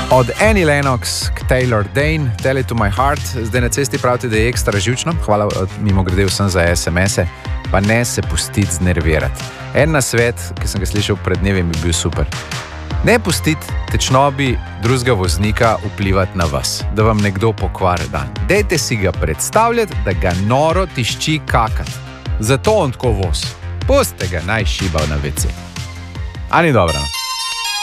Od Annie Lennox k Taylor Dayne, Tell It To My Heart. Zdaj na cesti pravite, da je ekstra živčno. Hvala mimo grede vsem za SMS-e. Pa ne se pustiti znervirati. En nasvet, ki sem ga slišal pred dnevi, bi bil super. Ne pustiti tečnobi drugega voznika vplivati na vas, da vam nekdo pokvari dan. Dejte si ga predstavljati, da ga noro tišči kakati. Zato on tako voz. Pustite ga naj šiba na WC. A ni dobro, no?